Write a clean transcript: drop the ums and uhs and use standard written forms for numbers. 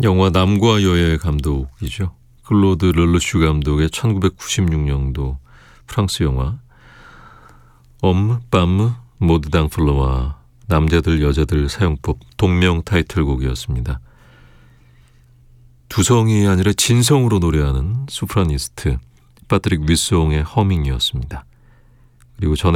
영화 남과 여의 감독이죠. 클로드 르르슈 감독의 1996년도 프랑스 영화 엄, 빰, 모드 당플러와 남자들 여자들 사용법 동명 타이틀곡이었습니다. 두성이 아니라 진성으로 노래하는 소프라니스트 파트릭 위송의 허밍이었습니다. 그리고 전에